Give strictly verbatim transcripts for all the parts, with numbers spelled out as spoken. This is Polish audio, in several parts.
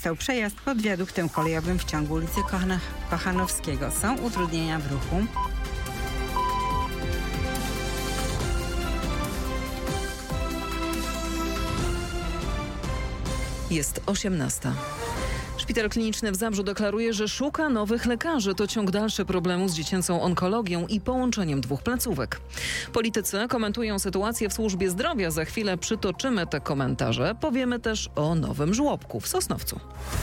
Został przejazd pod wiaduktem kolejowym w ciągu ulicy Kochana- Kochanowskiego. Są utrudnienia w ruchu. Jest osiemnasta. Szpital Kliniczny w Zabrzu deklaruje, że szuka nowych lekarzy. To ciąg dalszy problemu z dziecięcą onkologią i połączeniem dwóch placówek. Politycy komentują sytuację w służbie zdrowia. Za chwilę przytoczymy te komentarze. Powiemy też o nowym żłobku w Sosnowcu.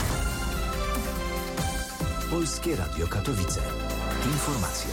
Polskie Radio Katowice. Informacje.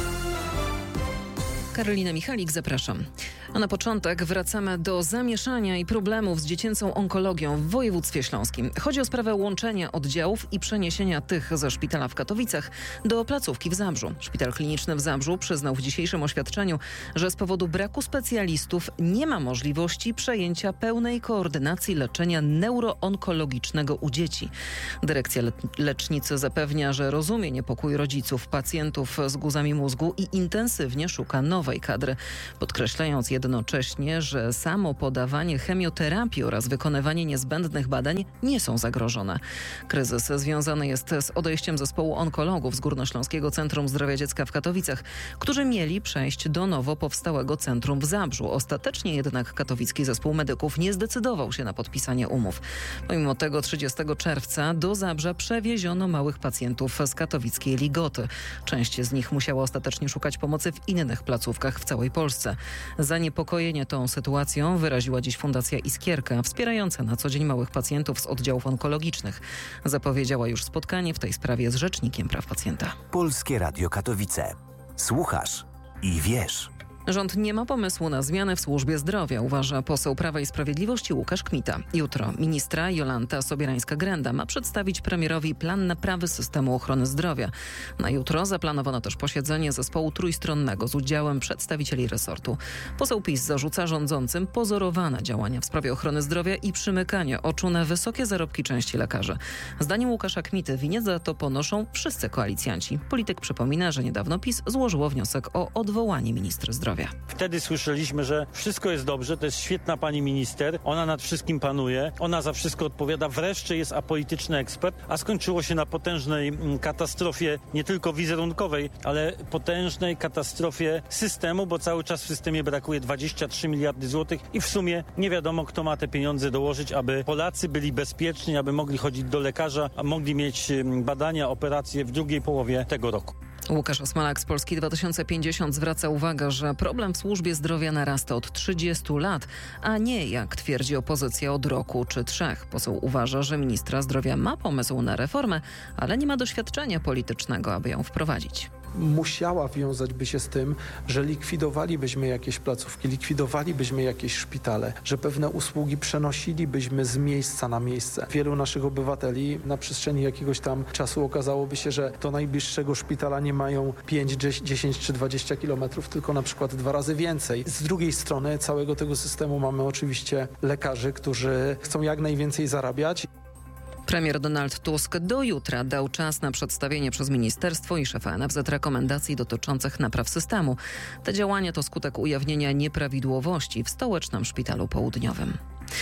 Karolina Michalik, zapraszam. A na początek wracamy do zamieszania i problemów z dziecięcą onkologią w województwie śląskim. Chodzi o sprawę łączenia oddziałów i przeniesienia tych ze szpitala w Katowicach do placówki w Zabrzu. Szpital Kliniczny w Zabrzu przyznał w dzisiejszym oświadczeniu, że z powodu braku specjalistów nie ma możliwości przejęcia pełnej koordynacji leczenia neuroonkologicznego u dzieci. Dyrekcja le- lecznicy zapewnia, że rozumie niepokój rodziców, pacjentów z guzami mózgu i intensywnie szuka nowej kadry, podkreślając jednocześnie, że samo podawanie chemioterapii oraz wykonywanie niezbędnych badań nie są zagrożone. Kryzys związany jest z odejściem zespołu onkologów z Górnośląskiego Centrum Zdrowia Dziecka w Katowicach, którzy mieli przejść do nowo powstałego centrum w Zabrzu. Ostatecznie jednak katowicki zespół medyków nie zdecydował się na podpisanie umów. Pomimo tego trzydziestego czerwca do Zabrza przewieziono małych pacjentów z katowickiej Ligoty. Część z nich musiała ostatecznie szukać pomocy w innych placówkach w całej Polsce. Zaniepokojenie tą sytuacją wyraziła dziś Fundacja Iskierka, wspierająca na co dzień małych pacjentów z oddziałów onkologicznych. Zapowiedziała już spotkanie w tej sprawie z Rzecznikiem Praw Pacjenta. Polskie Radio Katowice. Słuchasz i wiesz. Rząd nie ma pomysłu na zmianę w służbie zdrowia, uważa poseł Prawa i Sprawiedliwości Łukasz Kmita. Jutro ministra Jolanta Sobierańska-Grenda ma przedstawić premierowi plan naprawy systemu ochrony zdrowia. Na jutro zaplanowano też posiedzenie zespołu trójstronnego z udziałem przedstawicieli resortu. Poseł PiS zarzuca rządzącym pozorowane działania w sprawie ochrony zdrowia i przymykanie oczu na wysokie zarobki części lekarzy. Zdaniem Łukasza Kmity winę za to ponoszą wszyscy koalicjanci. Polityk przypomina, że niedawno PiS złożyło wniosek o odwołanie ministra zdrowia. Wtedy słyszeliśmy, że wszystko jest dobrze, to jest świetna pani minister, ona nad wszystkim panuje, ona za wszystko odpowiada, wreszcie jest apolityczny ekspert, a skończyło się na potężnej mm, katastrofie nie tylko wizerunkowej, ale potężnej katastrofie systemu, bo cały czas w systemie brakuje dwadzieścia trzy miliardy złotych i w sumie nie wiadomo, kto ma te pieniądze dołożyć, aby Polacy byli bezpieczni, aby mogli chodzić do lekarza, a mogli mieć mm, badania, operacje w drugiej połowie tego roku. Łukasz Osmalak z Polski dwa tysiące pięćdziesiąt zwraca uwagę, że problem w służbie zdrowia narasta od trzydziestu lat, a nie, jak twierdzi opozycja, od roku czy trzech. Poseł uważa, że ministra zdrowia ma pomysł na reformę, ale nie ma doświadczenia politycznego, aby ją wprowadzić. Musiała wiązać by się z tym, że likwidowalibyśmy jakieś placówki, likwidowalibyśmy jakieś szpitale, że pewne usługi przenosilibyśmy z miejsca na miejsce. Wielu naszych obywateli na przestrzeni jakiegoś tam czasu okazałoby się, że do najbliższego szpitala nie mają pięć, dziesięć czy dwadzieścia kilometrów, tylko na przykład dwa razy więcej. Z drugiej strony całego tego systemu mamy oczywiście lekarzy, którzy chcą jak najwięcej zarabiać. Premier Donald Tusk do jutra dał czas na przedstawienie przez ministerstwo i szefa N F Z rekomendacji dotyczących napraw systemu. Te działania to skutek ujawnienia nieprawidłowości w stołecznym szpitalu południowym.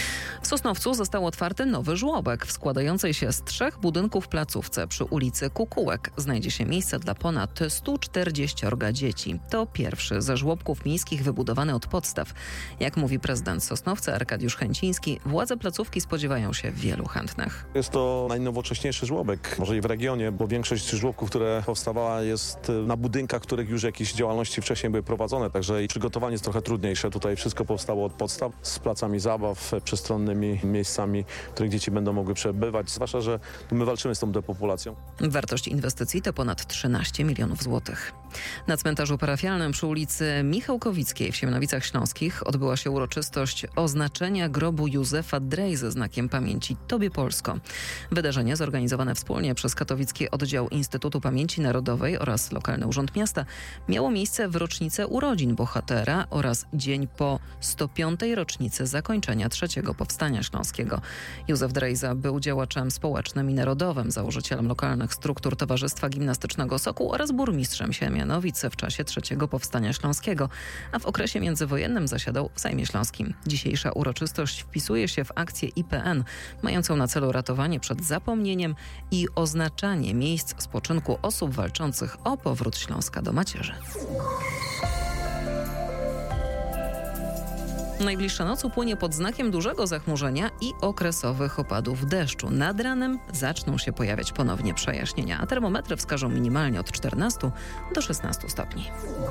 W Sosnowcu został otwarty nowy żłobek. W składającej się z trzech budynków placówce przy ulicy Kukułek znajdzie się miejsce dla ponad stu czterdziestu dzieci. To pierwszy ze żłobków miejskich wybudowany od podstaw. Jak mówi prezydent Sosnowca Arkadiusz Chęciński, władze placówki spodziewają się wielu chętnych. Jest to najnowocześniejszy żłobek, może i w regionie, bo większość żłobków, które powstawała, jest na budynkach, których już jakieś działalności wcześniej były prowadzone, także i przygotowanie jest trochę trudniejsze. Tutaj wszystko powstało od podstaw, z placami zabaw, przestronnymi miejscami, w których dzieci będą mogły przebywać, zwłaszcza, że my walczymy z tą depopulacją. Wartość inwestycji to ponad trzynaście milionów złotych. Na cmentarzu parafialnym przy ulicy Michałkowickiej w Siemianowicach Śląskich odbyła się uroczystość oznaczenia grobu Józefa Drejzy znakiem pamięci Tobie Polsko. Wydarzenie zorganizowane wspólnie przez katowicki oddział Instytutu Pamięci Narodowej oraz lokalny urząd miasta miało miejsce w rocznicę urodzin bohatera oraz dzień po sto piątej rocznicy zakończenia trzeciego Powstania Śląskiego. Józef Drejza był działaczem społecznym i narodowym, założycielem lokalnych struktur Towarzystwa Gimnastycznego Sokół oraz burmistrzem Janowic w czasie trzeciego Powstania Śląskiego, a w okresie międzywojennym zasiadał w Sejmie Śląskim. Dzisiejsza uroczystość wpisuje się w akcję I P N, mającą na celu ratowanie przed zapomnieniem i oznaczanie miejsc spoczynku osób walczących o powrót Śląska do macierzy. Najbliższa noc upłynie pod znakiem dużego zachmurzenia i okresowych opadów deszczu. Nad ranem zaczną się pojawiać ponownie przejaśnienia, a termometry wskażą minimalnie od czternastu do szesnastu stopni.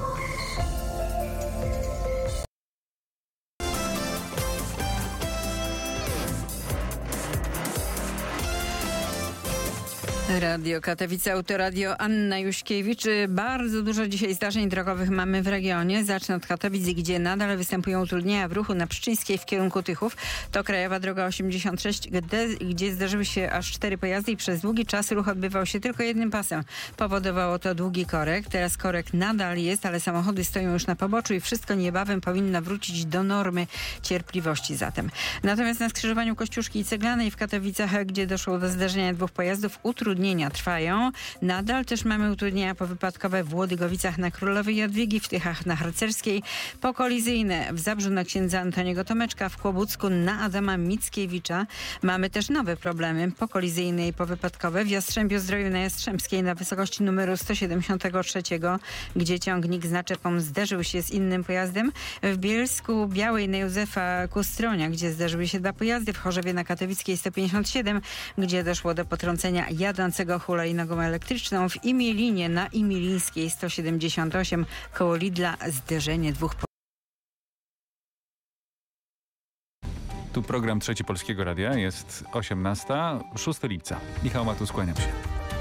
Radio Katowice, Autoradio, Anna Juśkiewicz. Bardzo dużo dzisiaj zdarzeń drogowych mamy w regionie. Zacznę od Katowic, gdzie nadal występują utrudnienia w ruchu na Pszczyńskiej w kierunku Tychów. To krajowa droga osiemdziesiąt sześć, gdzie, gdzie zdarzyły się aż cztery pojazdy i przez długi czas ruch odbywał się tylko jednym pasem. Powodowało to długi korek. Teraz korek nadal jest, ale samochody stoją już na poboczu i wszystko niebawem powinno wrócić do normy cierpliwości zatem. Natomiast na skrzyżowaniu Kościuszki i Ceglanej w Katowicach, gdzie doszło do zdarzenia dwóch pojazdów, utrudnienia trwają. Nadal też mamy utrudnienia powypadkowe w Łodygowicach na Królowej Jadwigi, w Tychach na Harcerskiej, pokolizyjne w Zabrzu na księdza Antoniego Tomeczka, w Kłobucku na Adama Mickiewicza. Mamy też nowe problemy pokolizyjne i powypadkowe w Jastrzębiu-Zdroju na Jastrzębskiej na wysokości numeru sto siedemdziesiąt trzy, gdzie ciągnik z naczepą zderzył się z innym pojazdem. W Bielsku Białej na Józefa Kustronia, gdzie zderzyły się dwa pojazdy. W Chorzowie na Katowickiej sto pięćdziesiąt siedem, gdzie doszło do potrącenia jadącego hulajnogą elektryczną. W Imielinie na Imilińskiej sto siedemdziesiąt osiem koło Lidla zderzenie dwóch. Tu program Trzeci Polskiego Radia. Jest osiemnasta, szóstego lipca. Michał Matus, kłaniam się.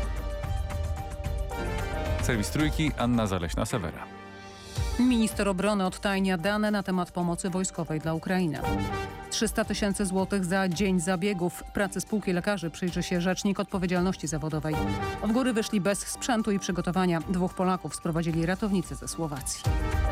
Serwis Trójki, Anna Zaleśna-Sewera. Minister obrony odtajnia dane na temat pomocy wojskowej dla Ukrainy. trzysta tysięcy złotych za dzień zabiegów. Pracy spółki lekarzy przyjrzy się Rzecznik Odpowiedzialności Zawodowej. Od góry wyszli bez sprzętu i przygotowania. Dwóch Polaków sprowadzili ratownicy ze Słowacji.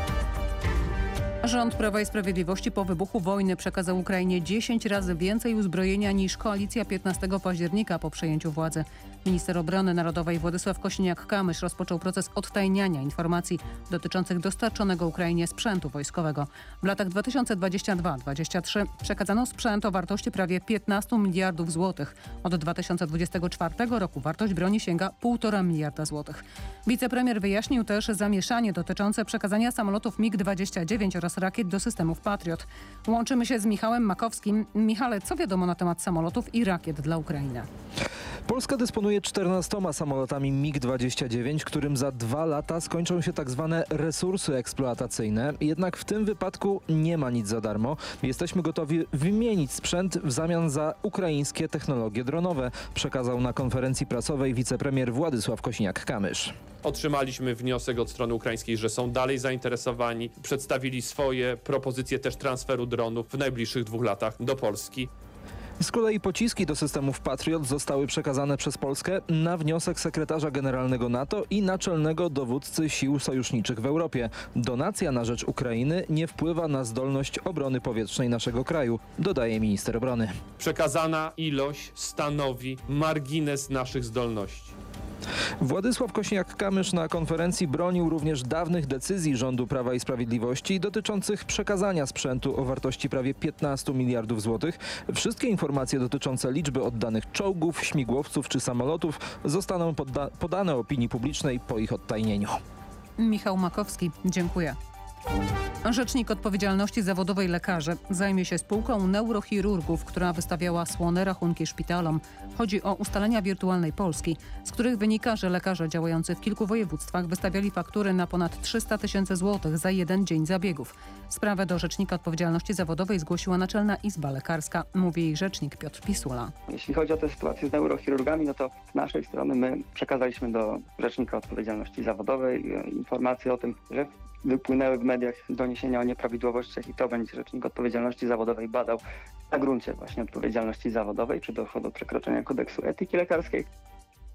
Rząd Prawa i Sprawiedliwości po wybuchu wojny przekazał Ukrainie dziesięć razy więcej uzbrojenia niż koalicja piętnastego października po przejęciu władzy. Minister Obrony Narodowej Władysław Kosiniak-Kamysz rozpoczął proces odtajniania informacji dotyczących dostarczonego Ukrainie sprzętu wojskowego. W latach dwa tysiące dwudziestym drugim do dwa tysiące dwudziestego trzeciego przekazano sprzęt o wartości prawie piętnastu miliardów złotych. Od dwa tysiące dwudziestego czwartego roku wartość broni sięga półtora miliarda złotych. Wicepremier wyjaśnił też zamieszanie dotyczące przekazania samolotów mig dwadzieścia dziewięć oraz rakiet do systemów Patriot. Łączymy się z Michałem Makowskim. Michale, co wiadomo na temat samolotów i rakiet dla Ukrainy? Polska dysponuje czternastoma samolotami mig dwadzieścia dziewięć, którym za dwa lata skończą się tak zwane resursy eksploatacyjne. Jednak w tym wypadku nie ma nic za darmo. Jesteśmy gotowi wymienić sprzęt w zamian za ukraińskie technologie dronowe, przekazał na konferencji prasowej wicepremier Władysław Kosiniak-Kamysz. Otrzymaliśmy wniosek od strony ukraińskiej, że są dalej zainteresowani. Przedstawili swoje propozycje też transferu dronów w najbliższych dwóch latach do Polski. Z kolei pociski do systemów Patriot zostały przekazane przez Polskę na wniosek sekretarza generalnego NATO i naczelnego dowódcy sił sojuszniczych w Europie. Donacja na rzecz Ukrainy nie wpływa na zdolność obrony powietrznej naszego kraju, dodaje minister obrony. Przekazana ilość stanowi margines naszych zdolności. Władysław Kosiniak-Kamysz na konferencji bronił również dawnych decyzji rządu Prawa i Sprawiedliwości dotyczących przekazania sprzętu o wartości prawie piętnastu miliardów złotych. Wszystkie informacje dotyczące liczby oddanych czołgów, śmigłowców czy samolotów zostaną podda- podane opinii publicznej po ich odtajnieniu. Michał Makowski, dziękuję. Rzecznik Odpowiedzialności Zawodowej Lekarzy zajmie się spółką neurochirurgów, która wystawiała słone rachunki szpitalom. Chodzi o ustalenia wirtualnej Polski, z których wynika, że lekarze działający w kilku województwach wystawiali faktury na ponad trzysta tysięcy złotych za jeden dzień zabiegów. Sprawę do Rzecznika Odpowiedzialności Zawodowej zgłosiła Naczelna Izba Lekarska, mówi jej rzecznik Piotr Pisula. Jeśli chodzi o tę sytuację z neurochirurgami, no to z naszej strony my przekazaliśmy do Rzecznika Odpowiedzialności Zawodowej informacje o tym, że wypłynęły w mediach doniesienia o nieprawidłowościach i to będzie Rzecznik Odpowiedzialności Zawodowej badał na gruncie właśnie odpowiedzialności zawodowej, czy doszło do przekroczenia kodeksu etyki lekarskiej.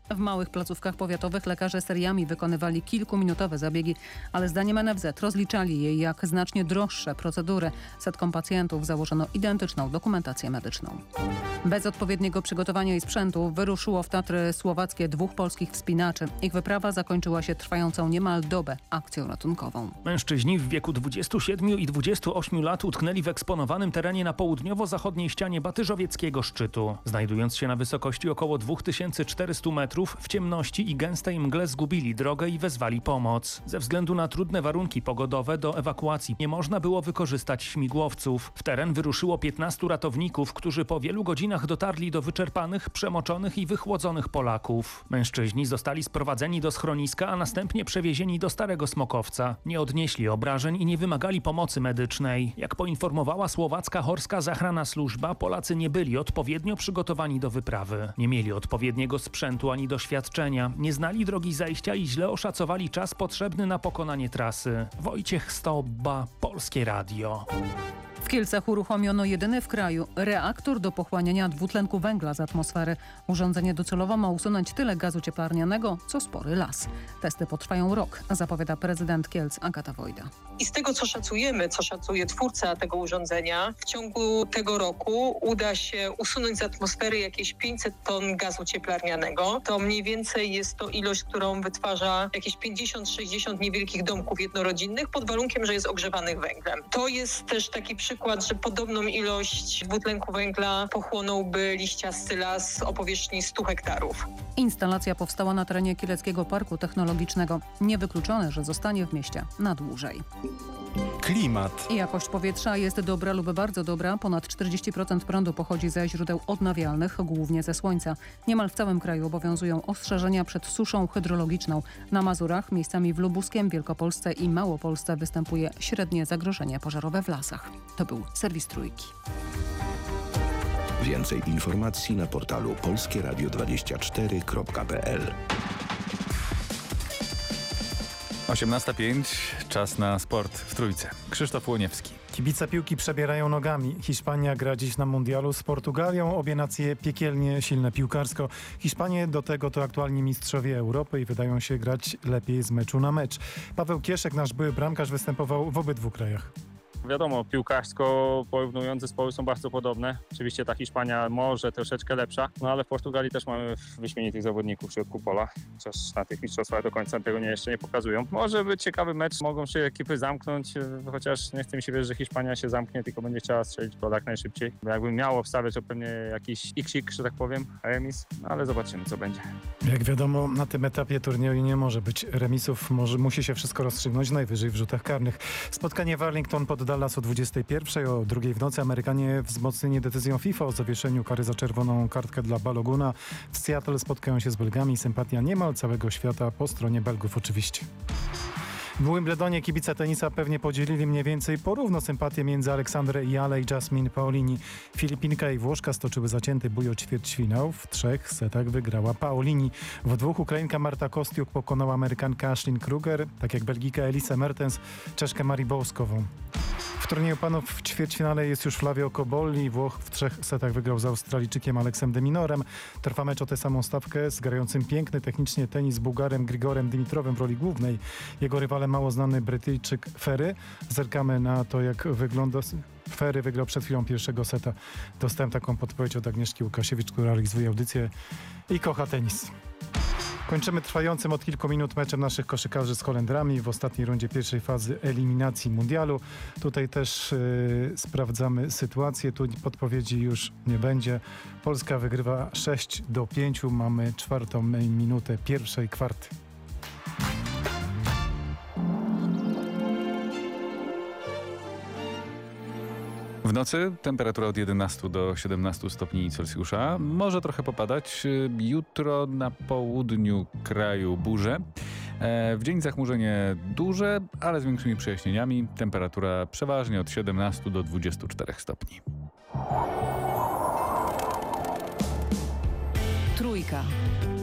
W małych placówkach powiatowych lekarze seriami wykonywali kilkuminutowe zabiegi, ale zdaniem N F Z rozliczali je jak znacznie droższe procedury. Setkom pacjentów założono identyczną dokumentację medyczną. Bez odpowiedniego przygotowania i sprzętu wyruszyło w Tatry słowackie dwóch polskich wspinaczy. Ich wyprawa zakończyła się trwającą niemal dobę akcją ratunkową. Mężczyźni w wieku dwudziestu siedmiu i dwudziestu ośmiu lat utknęli w eksponowanym terenie na południowo-zachodniej ścianie Batyżowieckiego szczytu. Znajdując się na wysokości około dwa tysiące czterysta metrów, w ciemności i gęstej mgle zgubili drogę i wezwali pomoc. Ze względu na trudne warunki pogodowe do ewakuacji nie można było wykorzystać śmigłowców. W teren wyruszyło piętnastu ratowników, którzy po wielu godzinach dotarli do wyczerpanych, przemoczonych i wychłodzonych Polaków. Mężczyźni zostali sprowadzeni do schroniska, a następnie przewiezieni do Starego Smokowca. Nie odnieśli obrażeń i nie wymagali pomocy medycznej. Jak poinformowała słowacka Horska Zachrana Służba, Polacy nie byli odpowiednio przygotowani do wyprawy. Nie mieli odpowiedniego sprzętu ani doświadczenia, nie znali drogi zajścia i źle oszacowali czas potrzebny na pokonanie trasy. Wojciech Stobba, Polskie Radio. W Kielcach uruchomiono jedyny w kraju reaktor do pochłaniania dwutlenku węgla z atmosfery. Urządzenie docelowo ma usunąć tyle gazu cieplarnianego, co spory las. Testy potrwają rok, zapowiada prezydent Kielc Agata Wojda. I z tego, co szacujemy, co szacuje twórca tego urządzenia, w ciągu tego roku uda się usunąć z atmosfery jakieś pięćset ton gazu cieplarnianego. To mniej więcej jest to ilość, którą wytwarza jakieś pięćdziesiąt sześćdziesiąt niewielkich domków jednorodzinnych pod warunkiem, że jest ogrzewanych węglem. To jest też taki przykład, że podobną ilość dwutlenku węgla pochłonąłby liściasty las o powierzchni stu hektarów. Instalacja powstała na terenie Kieleckiego Parku Technologicznego. Niewykluczone, że zostanie w mieście na dłużej. Klimat. Jakość powietrza jest dobra lub bardzo dobra. Ponad czterdzieści procent prądu pochodzi ze źródeł odnawialnych, głównie ze słońca. Niemal w całym kraju obowiązują ostrzeżenia przed suszą hydrologiczną. Na Mazurach, miejscami w Lubuskiem, Wielkopolsce i Małopolsce występuje średnie zagrożenie pożarowe w lasach. To był serwis Trójki. Więcej informacji na portalu polskie radio dwadzieścia cztery kropka p l. osiemnasta pięć, czas na sport w Trójce. Krzysztof Łoniewski. Kibice piłki przebierają nogami. Hiszpania gra dziś na mundialu z Portugalią. Obie nacje piekielnie silne piłkarsko. Hiszpanie do tego to aktualni mistrzowie Europy i wydają się grać lepiej z meczu na mecz. Paweł Kieszek, nasz były bramkarz, występował w obydwu krajach. Wiadomo, piłkarsko porównując zespoły są bardzo podobne. Oczywiście ta Hiszpania może troszeczkę lepsza, no ale w Portugalii też mamy wyśmienitych zawodników w środku pola. Chociaż na tych mistrzostwach do końca tego nie, jeszcze nie pokazują. Może być ciekawy mecz, mogą się ekipy zamknąć, chociaż nie chce mi się wierzyć, że Hiszpania się zamknie, tylko będzie chciała strzelić gol jak najszybciej. Jakbym miał obstawiać, to pewnie jakiś iksik, że tak powiem, remis, no ale zobaczymy, co będzie. Jak wiadomo, na tym etapie turnieju nie może być remisów, może, musi się wszystko rozstrzygnąć najwyżej w rzutach karnych. Spotkanie w Arlington poddala Dallas o dwudziestej pierwszej, o drugiej w nocy Amerykanie wzmocnieni decyzją FIFA o zawieszeniu kary za czerwoną kartkę dla Baloguna. W Seattle spotkają się z Belgami. Sympatia niemal całego świata po stronie Belgów oczywiście. W Wimbledonie kibice tenisa pewnie podzielili mniej więcej porówno sympatię między Aleksandrę Iale i Jasmine Paolini. Filipinka i Włoszka stoczyły zacięty bój o ćwierćfinał. W trzech setach wygrała Paolini. W dwóch Ukrainka Marta Kostiuk pokonała Amerykankę Ashlyn Kruger, tak jak Belgijka Elisa Mertens, Czeszkę Marię Bołskową. W turnieju panów w ćwierćfinale jest już Flavio Cobolli. Włoch w trzech setach wygrał z Australijczykiem Aleksem de Minorem. Trwa mecz o tę samą stawkę z grającym piękny technicznie tenis Bułgarem Grigorem Dimitrowem w roli głównej. Jego rywalem mało znany Brytyjczyk Ferry. Zerkamy na to, jak wygląda. Ferry wygrał przed chwilą pierwszego seta. Dostałem taką podpowiedź od Agnieszki Łukasiewicz, która realizuje audycję i kocha tenis. Kończymy trwającym od kilku minut meczem naszych koszykarzy z Holendrami w ostatniej rundzie pierwszej fazy eliminacji mundialu. Tutaj też yy, sprawdzamy sytuację. Tu podpowiedzi już nie będzie. Polska wygrywa sześć do pięciu. Mamy czwartą minutę pierwszej kwarty. W nocy temperatura od jedenastu do siedemnastu stopni Celsjusza. Może trochę popadać. Jutro na południu kraju burze. W dzień zachmurzenie duże, ale z większymi przejaśnieniami. Temperatura przeważnie od siedemnastu do dwudziestu czterech stopni. Trójka.